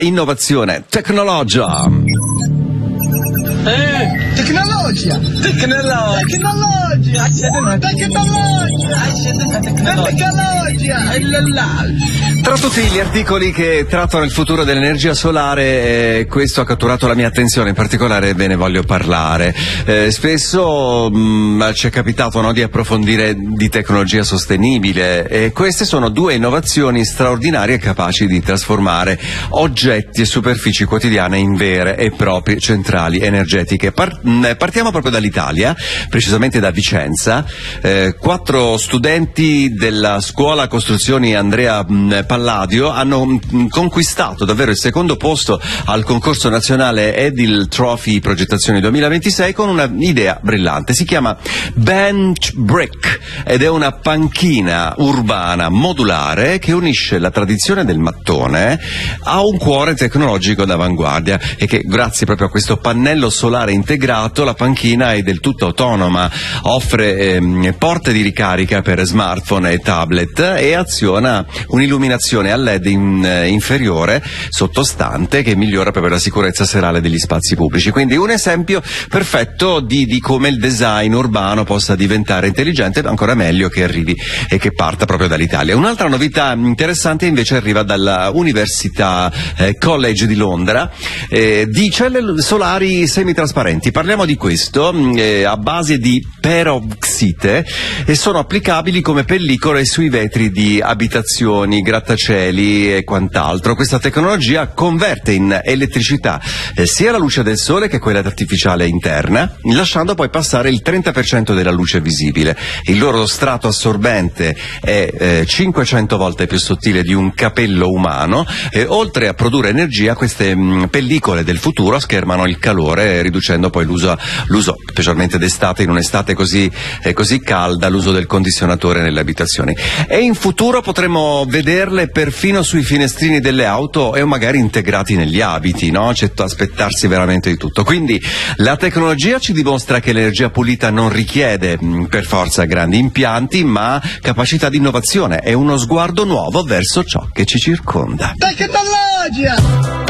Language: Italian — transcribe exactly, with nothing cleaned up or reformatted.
Innovazione, tecnologia. Eh, tecnologia, tecnologia, tecnologia, tecnologia, tecnologia. Tra tutti gli articoli che trattano il futuro dell'energia solare, eh, questo ha catturato la mia attenzione, in particolare ve ne voglio parlare. Eh, spesso mh, ci è capitato, no, di approfondire di tecnologia sostenibile, e queste sono due innovazioni straordinarie capaci di trasformare oggetti e superfici quotidiane in vere e proprie centrali energetiche. Par- partiamo proprio dall'Italia, precisamente da Vicenza. Eh, quattro studenti della scuola costruzioni Andrea mh, Palladio hanno mh, conquistato davvero il secondo posto al concorso nazionale Edil Trophy Progettazioni duemilaventisei con una idea brillante. Si chiama Bench Brick ed è una panchina urbana modulare che unisce la tradizione del mattone a un cuore tecnologico d'avanguardia, e che grazie proprio a questo pannello solare integrato la panchina è del tutto autonoma, offre ehm, porte di ricarica per smartphone e tablet e aziona un'illuminazione a L E D in, eh, inferiore sottostante che migliora proprio la sicurezza serale degli spazi pubblici. Quindi un esempio perfetto di, di come il design urbano possa diventare intelligente, ancora meglio che arrivi e che parta proprio dall'Italia. Un'altra novità interessante invece arriva dalla Università eh, College di Londra, eh, di celle solari semitrasparenti. Parliamo di questo, eh, a base di peroxite, e sono applicabili come pellicole sui vetri di abitazioni, grattacieli e quant'altro. Questa tecnologia converte in elettricità eh, sia la luce del sole che quella artificiale interna, lasciando poi passare il trenta per cento della luce visibile. Il loro strato assorbente è eh, cinquecento volte più sottile di un capello umano, e oltre a produrre energia queste mh, pellicole del futuro schermano il calore, riducendo poi l'uso, l'uso specialmente d'estate, in un'estate così, eh, così calda, l'uso del condizionatore nelle abitazioni. E in futuro potremo vederle perfino sui finestrini delle auto e magari integrati negli abiti, no? C'è da aspettarsi veramente di tutto. Quindi la tecnologia ci dimostra che l'energia pulita non richiede mh, per forza grandi impianti, ma capacità di innovazione e uno sguardo nuovo verso ciò che ci circonda. Tecnologia!